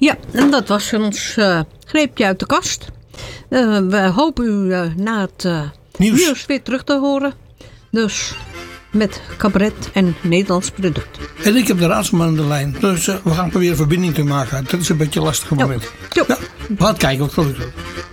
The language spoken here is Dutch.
Ja, en dat was ons greepje uit de kast. We hopen u na het nieuws weer terug te horen. Dus met cabaret en Nederlands product. En ik heb de raadsman aan de lijn. Dus we gaan proberen verbinding te maken. Dat is een beetje een lastig moment. Jo. Ja, we gaan kijken wat het lukt.